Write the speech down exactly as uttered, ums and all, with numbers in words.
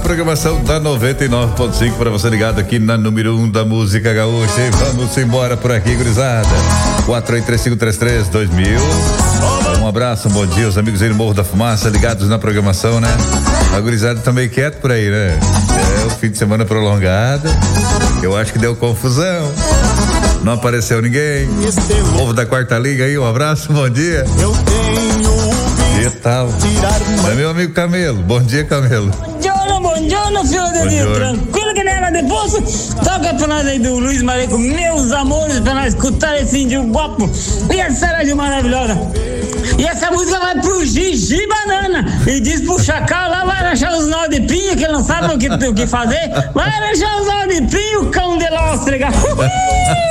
programação da noventa e nove ponto cinco para você ligado aqui na número um da música gaúcha. E vamos embora por aqui, gurizada. quatro oito três cinco três três dois mil. Um abraço, um bom dia, os amigos aí no Morro da Fumaça ligados na programação, né? A gurizada também quieto por aí, né? É o fim de semana prolongado. Eu acho que deu confusão. Não apareceu ninguém. Povo da quarta liga aí, um abraço, bom dia. Eu tenho que tal? É meu amigo Camelo, bom dia, Camelo. Buongiorno, buongiorno, filho de Deus, tranquilo que nela depois, toca pra nós aí do Luiz Mareco, meus amores, pra nós escutar esse índio guapo e essa rádio maravilhosa. E essa música vai pro Gigi Banana e diz pro Chacal lá, vai arranjar os nó de pinho, que ele não sabe o que, o que fazer, vai arranjar os nó de pinho, cão de lóstrega.